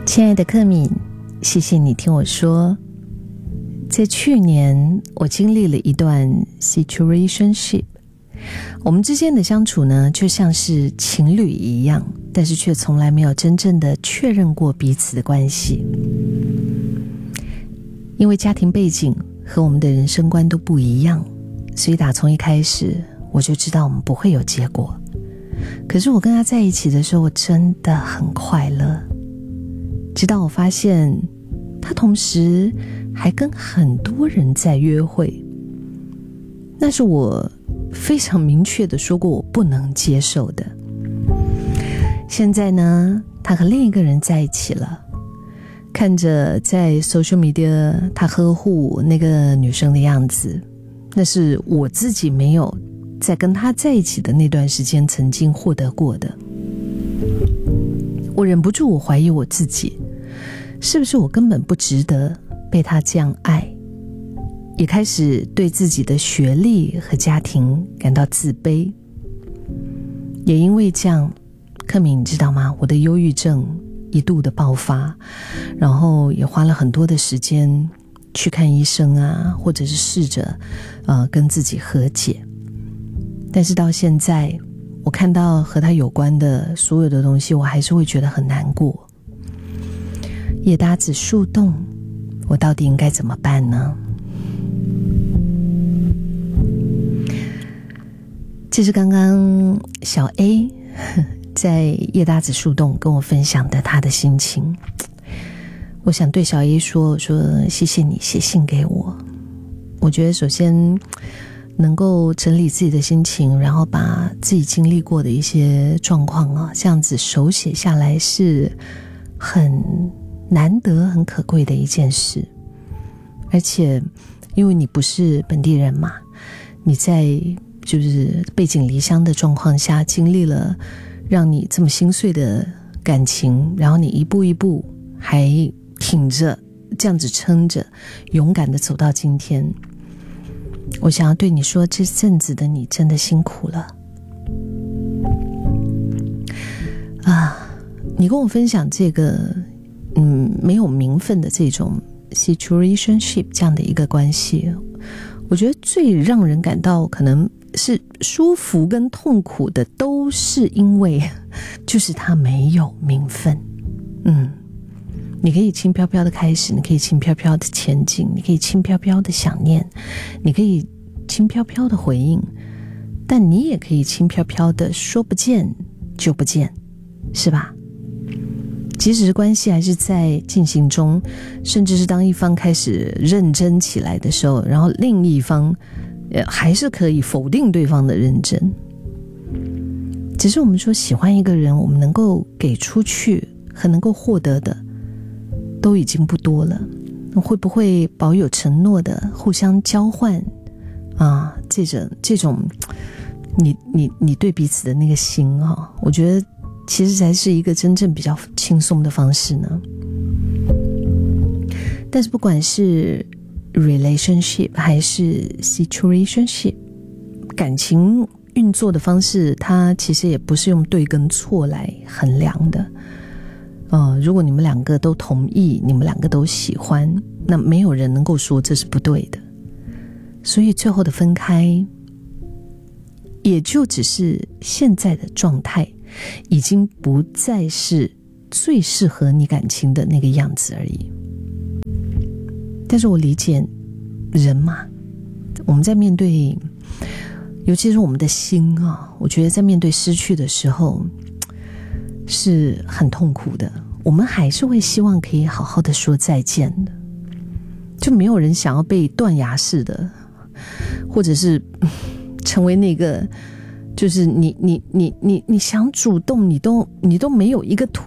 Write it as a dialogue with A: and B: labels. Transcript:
A: 亲爱的克敏，谢谢你听我说。在去年我经历了一段 situationship， 我们之间的相处呢就像是情侣一样，但是却从来没有真正的确认过彼此的关系。因为家庭背景和我们的人生观都不一样，所以打从一开始我就知道我们不会有结果。可是我跟他在一起的时候，我真的很快乐，直到我发现他同时还跟很多人在约会，那是我非常明确的说过我不能接受的。现在呢，他和另一个人在一起了，看着在 social media 他呵护那个女生的样子，那是我自己没有在跟他在一起的那段时间曾经获得过的。我忍不住我怀疑我自己，是不是我根本不值得被他这样爱，也开始对自己的学历和家庭感到自卑。也因为这样，克敏你知道吗，我的忧郁症一度的爆发，然后也花了很多的时间去看医生啊，或者是试着跟自己和解。但是到现在我看到和他有关的所有的东西，我还是会觉得很难过。叶搭子树洞，我到底应该怎么办呢？这是刚刚小 A 在叶搭子树洞跟我分享的他的心情。我想对小 A 说谢谢你写信给我。我觉得首先能够整理自己的心情，然后把自己经历过的一些状况这样子手写下来，是很难得很可贵的一件事。而且因为你不是本地人嘛，你在就是背井离乡的状况下经历了让你这么心碎的感情，然后你一步一步还挺着，这样子撑着，勇敢的走到今天。我想要对你说，这阵子的你真的辛苦了你跟我分享这个没有名分的这种 situationship 这样的一个关系，我觉得最让人感到可能是舒服跟痛苦的，都是因为就是它没有名分。你可以轻飘飘的开始，你可以轻飘飘的前进，你可以轻飘飘的想念，你可以轻飘飘的回应，但你也可以轻飘飘的说不见就不见，是吧？即使是关系还是在进行中，甚至是当一方开始认真起来的时候，然后另一方还是可以否定对方的认真。只是我们说喜欢一个人，我们能够给出去和能够获得的都已经不多了，会不会保有承诺的互相交换这种你对彼此的那个心我觉得其实才是一个真正比较轻松的方式呢。但是不管是 relationship 还是 situationship， 感情运作的方式它其实也不是用对跟错来衡量的。如果你们两个都同意，你们两个都喜欢，那没有人能够说这是不对的。所以最后的分开也就只是现在的状态已经不再是最适合你感情的那个样子而已。但是我理解人嘛，我们在面对尤其是我们的心我觉得在面对失去的时候是很痛苦的，我们还是会希望可以好好的说再见的。就没有人想要被断崖式的，或者是成为那个就是你想主动你都没有一个途